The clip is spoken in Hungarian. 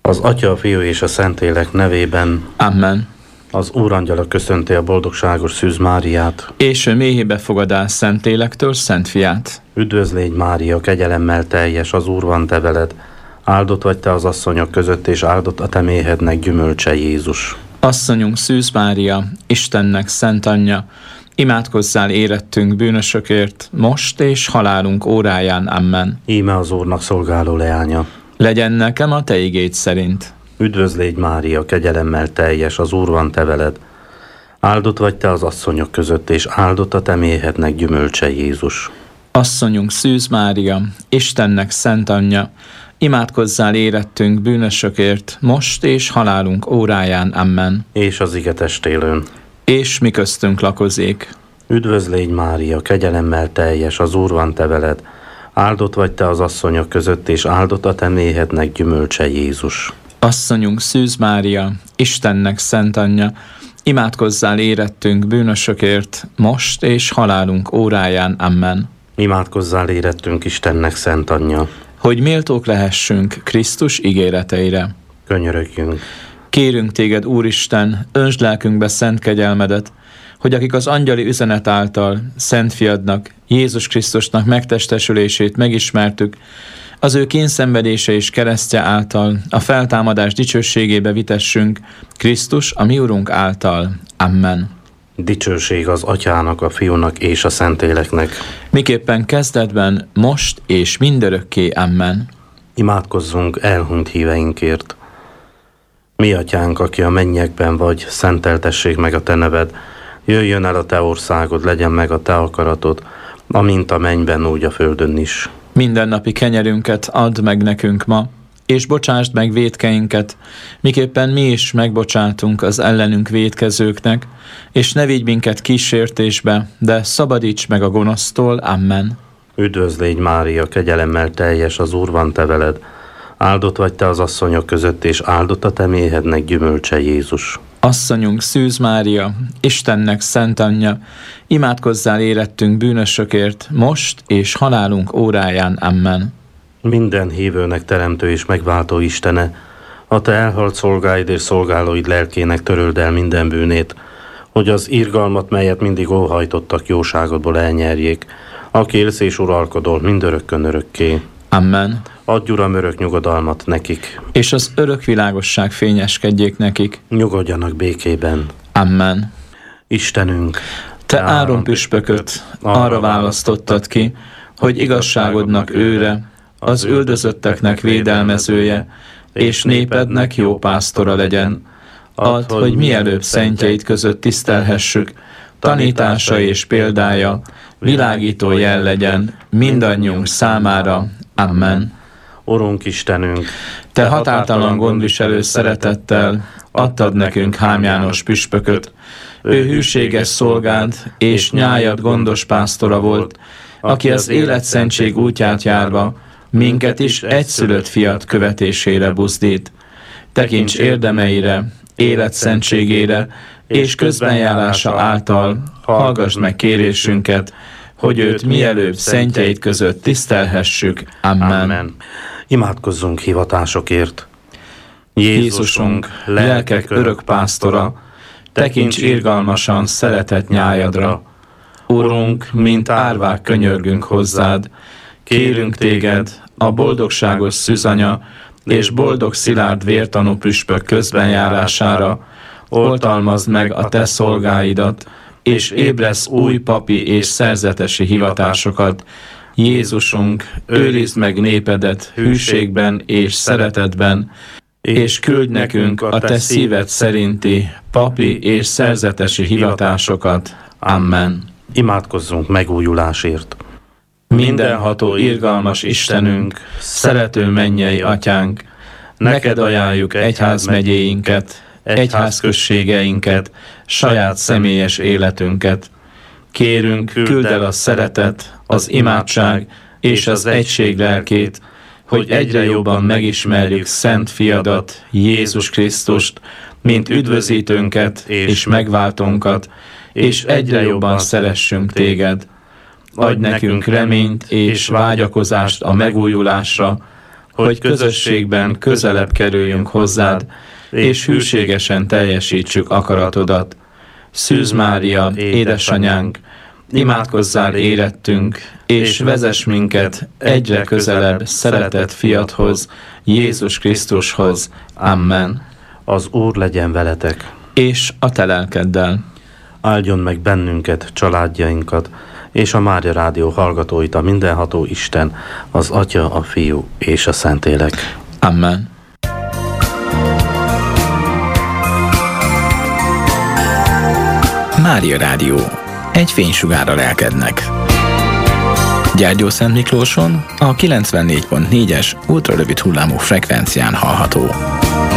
Az Atya, a Fiú és a Szentlélek nevében. Amen. Az Úrangyala köszönti a boldogságos Szűz Máriát. És ő méhébe fogadás Szentlélektől Szent Fiát. Üdvözlégy Mária, kegyelemmel teljes, az Úr van te veled. Áldott vagy te az asszonyok között, és áldott a te méhednek gyümölcse Jézus. Asszonyunk Szűz Mária, Istennek szent anyja, imádkozzál érettünk bűnösökért, most és halálunk óráján. Amen. Íme az Úrnak szolgáló leánya. Legyen nekem a te igéd szerint. Üdvözlégy Mária, kegyelemmel teljes, az Úr van te veled. Áldott vagy te az asszonyok között, és áldott a te méhednek gyümölcse Jézus. Asszonyunk Szűz Mária, Istennek szent anyja, imádkozzál érettünk bűnösökért, most és halálunk óráján. Amen. És az ige testélőn. És mi köztünk lakozik. Üdvözlégy Mária, kegyelemmel teljes, az Úr van te veled. Áldott vagy te az asszonyok között, és áldott a te méhednek gyümölcse Jézus. Asszonyunk Szűz Mária, Istennek szent anyja, imádkozzál érettünk bűnösökért, most és halálunk óráján. Amen. Imádkozzál érettünk Istennek szent anyja. Hogy méltók lehessünk Krisztus ígéreteire. Könyörögjünk. Kérünk téged, Úristen, öntsd lelkünkbe szent kegyelmedet, hogy akik az angyali üzenet által Szent Fiadnak, Jézus Krisztusnak megtestesülését megismertük, az ő kényszenvedése és keresztje által a feltámadás dicsőségébe vitessünk, Krisztus, a mi Urunk által. Amen. Dicsőség az Atyának, a Fiúnak és a Szentléleknek. Miképpen kezdetben, most és mindörökké. Amen. Imádkozzunk elhunyt híveinkért. Mi Atyánk, aki a mennyekben vagy, szenteltessék meg a te neved. Jöjjön el a te országod, legyen meg a te akaratod, amint a mennyben, úgy a földön is. Mindennapi kenyerünket add meg nekünk ma, és bocsásd meg vétkeinket, miképpen mi is megbocsátunk az ellenünk vétkezőknek, és ne vigy minket kísértésbe, de szabadíts meg a gonosztól. Amen. Üdvözlégy Mária, kegyelemmel teljes, az Úr van te veled. Áldott vagy te az asszonyok között, és áldott a te méhednek gyümölcse Jézus. Asszonyunk Szűz Mária, Istennek szent anyja, imádkozzál érettünk bűnösökért, most és halálunk óráján. Amen. Minden hívőnek teremtő és megváltó Istene, a te elhalt szolgáid és szolgálóid lelkének töröld el minden bűnét, hogy az irgalmat, melyet mindig óhajtottak, jóságodból elnyerjék, aki élsz és uralkodol mindörökkön örökké. Amen. Adj, Uram, örök nyugodalmat nekik, És az örök világosság fényeskedjék nekik. nyugodjanak békében. Amen. Istenünk, Te Áron püspököt arra választottad ki, hogy igazságodnak őre, az üldözötteknek védelmezője, és népednek jó pásztora legyen. Add, hogy mielőbb szentjeid között tisztelhessük, tanítása és példája világító jel legyen mindannyiunk számára. Amen. Urunk Istenünk, Te határtalan gondviselő szeretettel adtad nekünk Hám János püspököt. Ő hűséges szolgád és nyájad gondos pásztora volt, aki az életszentség útját járva minket is egyszülött fiat követésére buzdít. Tekints érdemeire, életszentségére és közbenjárása által hallgass meg kérésünket, hogy őt mielőbb szentjeid között tisztelhessük. Amen. Imádkozzunk hivatásokért. Jézusunk, lelkek örök pásztora, tekints irgalmasan szeretett nyájadra. Urunk, mint árvák könyörgünk hozzád, kérünk téged, a boldogságos szűzanya és boldog szilárd vértanú püspök közbenjárására, oltalmazd meg a te szolgáidat, és ébresz új papi és szerzetesi hivatásokat. Jézusunk, őrizd meg népedet hűségben és szeretetben, és küldj nekünk a te szíved szerinti papi és szerzetesi hivatásokat. Amen. Imádkozzunk megújulásért. Mindenható irgalmas Istenünk, szerető mennyei Atyánk, neked ajánljuk egyházmegyéinket, egyházközségeinket, saját személyes életünket. Kérünk, küldd el a szeretet, az imádság és az egység lelkét, hogy egyre jobban megismerjük Szent Fiadat, Jézus Krisztust, mint üdvözítőnket és megváltónkat, és egyre jobban szeressünk téged. Adj nekünk reményt és vágyakozást a megújulásra, hogy közösségben közelebb kerüljünk hozzád, és hűségesen teljesítsük akaratodat. Szűz Mária, édesanyánk, imádkozzál érettünk, és vezess minket egyre közelebb szeretett fiadhoz, Jézus Krisztushoz. Amen. Az Úr legyen veletek. És a te lelkeddel. Áldjon meg bennünket, családjainkat, és a Mária Rádió hallgatóit a mindenható Isten, az Atya, a Fiú és a Szentlélek. Amen. Mária Rádió. Egy fénysugár a lelkednek. Gyergyószentmiklóson a 94.4-es ultrarövid hullámú frekvencián hallható.